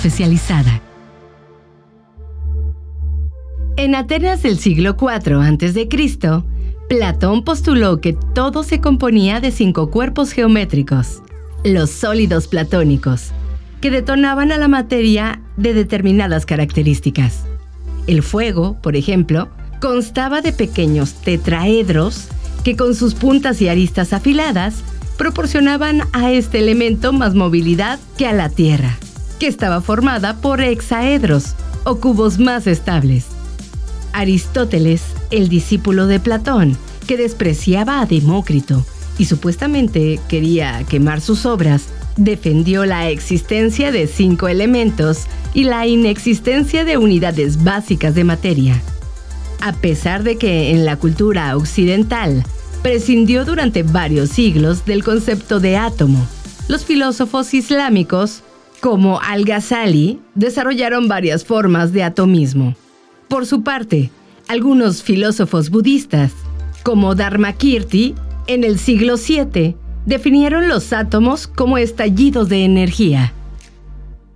especializada. En Atenas del siglo IV a.C., Platón postuló que todo se componía de 5 cuerpos geométricos, los sólidos platónicos, que detonaban a la materia de determinadas características. El fuego, por ejemplo, constaba de pequeños tetraedros que con sus puntas y aristas afiladas proporcionaban a este elemento más movilidad que a la Tierra, que estaba formada por hexaedros o cubos más estables. Aristóteles, el discípulo de Platón, que despreciaba a Demócrito y supuestamente quería quemar sus obras, defendió la existencia de 5 elementos y la inexistencia de unidades básicas de materia. A pesar de que en la cultura occidental prescindió durante varios siglos del concepto de átomo, los filósofos islámicos, como Al-Ghazali, desarrollaron varias formas de atomismo. Por su parte, algunos filósofos budistas, como Dharmakirti, en el siglo VII, definieron los átomos como estallidos de energía.